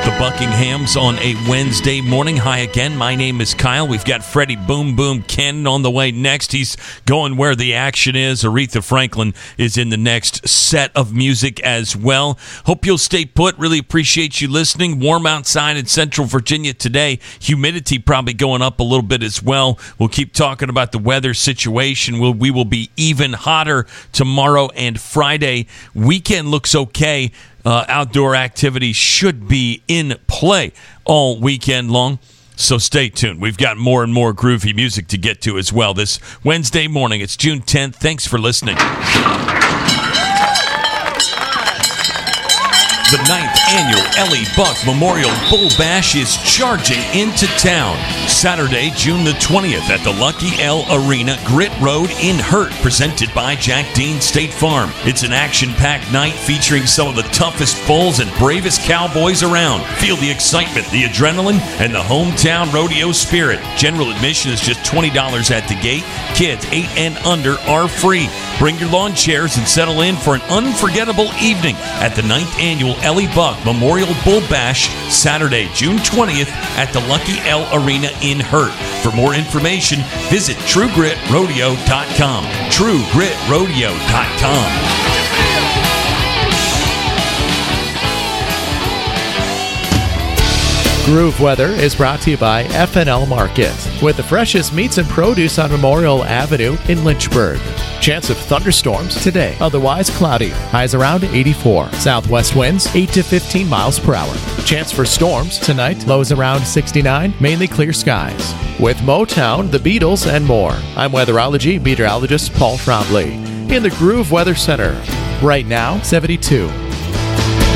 with the Buckinghams on a Wednesday morning. Hi again. My name is Kyle. We've got Freddie Boom Boom Cannon on the way next. He's going where the action is. Aretha Franklin is in the next set of music as well. Hope you'll stay put. Really appreciate you listening. Warm outside in Central Virginia today. Humidity probably going up a little bit as well. We'll keep talking about the weather situation. We will be even hotter tomorrow and Friday. Weekend looks okay. Outdoor activities should be in play all weekend long, so stay tuned. We've got more and more groovy music to get to as well this Wednesday morning. It's June 10th. Thanks for listening. The 9th annual Ellie Buck Memorial Bull Bash is charging into town. Saturday, June the 20th at the Lucky L Arena, Grit Road in Hurt, presented by Jack Dean State Farm. It's an action-packed night featuring some of the toughest bulls and bravest cowboys around. Feel the excitement, the adrenaline, and the hometown rodeo spirit. General admission is just $20 at the gate. Kids 8 and under are free. Bring your lawn chairs and settle in for an unforgettable evening at the 9th annual Ellie Buck Memorial Bull Bash, Saturday, June 20th at the Lucky L Arena in Hurt. For more information, visit TrueGritRodeo.com. TrueGritRodeo.com. Groove Weather is brought to you by FNL Market, with the freshest meats and produce on Memorial Avenue in Lynchburg. Chance of thunderstorms today, otherwise cloudy. Highs around 84. Southwest winds 8 to 15 miles per hour. Chance for storms tonight, lows around 69, mainly clear skies. With Motown, the Beatles, and more. I'm weatherology meteorologist Paul Trombley in the Groove Weather Center. Right now, 72.